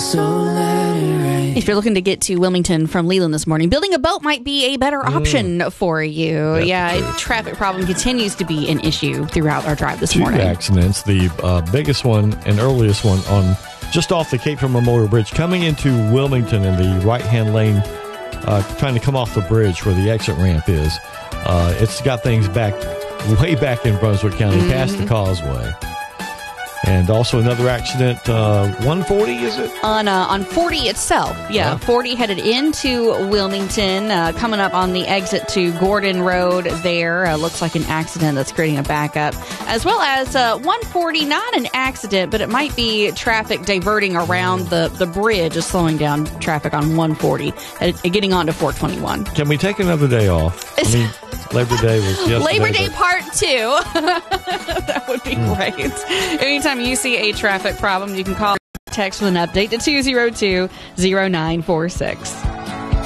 So let it rain. If you're looking to get to Wilmington from Leland this morning, building a boat might be a better option for you. Traffic problem continues to be an issue throughout our drive this morning. 2 accidents. The biggest one and earliest one on just off the Cape Fear Memorial Bridge, coming into Wilmington in the right-hand lane, trying to come off the bridge where the exit ramp is. It's got things way back in Brunswick County, past the causeway. And also another accident, 140, is it? On 40 itself. Yeah, 40 headed into Wilmington, coming up on the exit to Gordon Road there. Looks like an accident that's creating a backup. As well as 140, not an accident, but it might be traffic diverting around the bridge, is slowing down traffic on 140, getting on to 421. Can we take another day off? I mean, Labor Day was yesterday. Labor Day Part 2. That would be great. Anytime you see a traffic problem, you can call or text with an update to 202-0946.